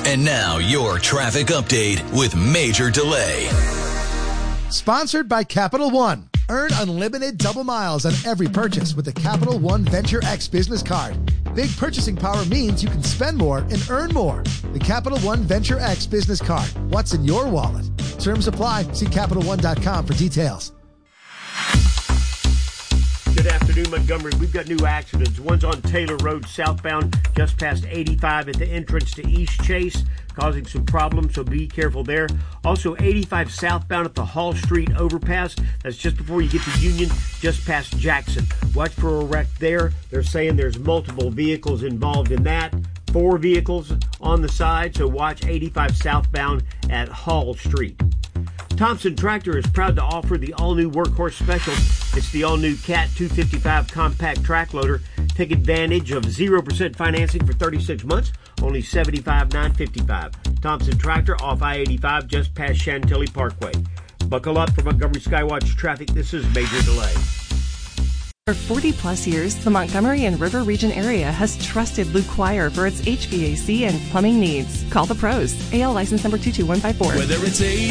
And now your traffic update with Major Delay. Sponsored by Capital One. Earn unlimited double miles on every purchase with the Capital One Venture X business card. Big purchasing power means you can spend more and earn more. The Capital One Venture X business card. What's in your wallet? Terms apply. See CapitalOne.com for details. Good afternoon, Montgomery. We've got new accidents. One's on Taylor Road southbound, just past 85 at the entrance to East Chase, causing some problems, so be careful there. Also, 85 southbound at the Hall Street overpass. That's just before you get to Union, just past Jackson. Watch for a wreck there. They're saying there's multiple vehicles involved in that. 4 vehicles on the side, so watch 85 southbound at Hall Street. Thompson Tractor is proud to offer the all-new Workhorse Special. It's the all-new Cat 255 compact track loader. Take advantage of 0% financing for 36 months, only $75,955. Thompson Tractor off I-85 just past Chantilly Parkway. Buckle up for Montgomery Skywatch traffic. This is Major Delay. For 40-plus years, the Montgomery and River Region area has trusted Luke Quire for its HVAC and plumbing needs. Call the pros. AL license number 22154. Whether it's